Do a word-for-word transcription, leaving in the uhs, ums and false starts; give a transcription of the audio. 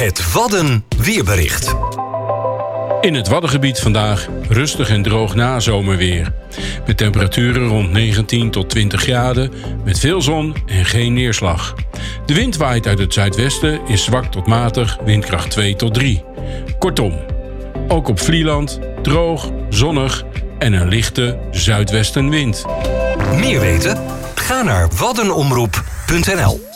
Het Wadden weerbericht. In het Waddengebied vandaag rustig en droog nazomerweer. Met temperaturen rond negentien tot twintig graden, met veel zon en geen neerslag. De wind waait uit het zuidwesten, is zwak tot matig, windkracht twee tot drie. Kortom, ook op Vlieland droog, zonnig en een lichte zuidwestenwind. Meer weten? Ga naar waddenomroep punt n l.